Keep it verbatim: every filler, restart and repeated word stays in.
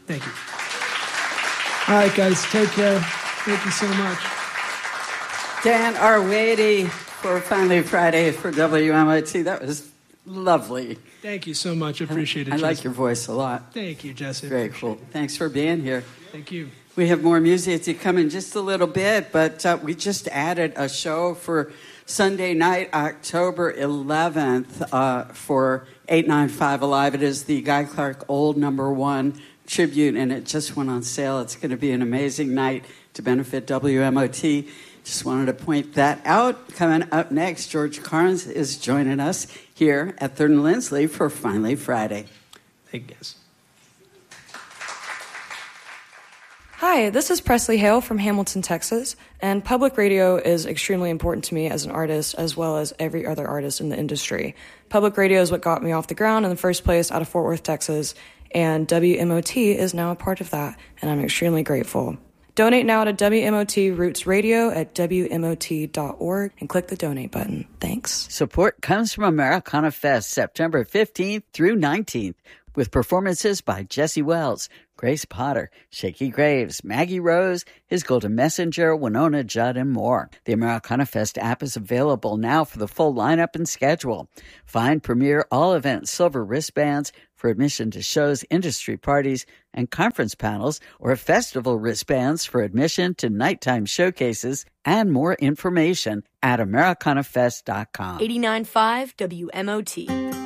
Thank you. All right, guys, take care. Thank you so much. Dan Arwady for Finally Friday for W M O T. That was lovely. Thank you so much. Appreciate it, I Jesse. like your voice a lot. Thank you, Jesse. Very cool. Thanks for being here. Thank you. We have more music to come in just a little bit, but uh, we just added a show for Sunday night, October eleventh, uh, for eight ninety-five Alive. It is the Guy Clark Old Number One tribute, and it just went on sale. It's going to be an amazing night to benefit W M O T. Just wanted to point that out. Coming up next, George Carnes is joining us here at Third and Lindsley for Finally Friday. Thank you, guys. Hi, this is Presley Hale from Hamilton, Texas, and public radio is extremely important to me as an artist as well as every other artist in the industry. Public radio is what got me off the ground in the first place out of Fort Worth, Texas, and W M O T is now a part of that, and I'm extremely grateful. Donate now to W M O T Roots Radio at W M O T dot org and click the donate button. Thanks. Support comes from Americana Fest, September fifteenth through nineteenth, with performances by Jesse Wells, Grace Potter, Shaky Graves, Maggie Rose, His Golden Messenger, Winona Judd, and more. The Americana Fest app is available now for the full lineup and schedule. Find premier all-event silver wristbands for admission to shows, industry parties, and conference panels, or festival wristbands for admission to nighttime showcases, and more information at americana fest dot com. eighty-nine point five W M O T.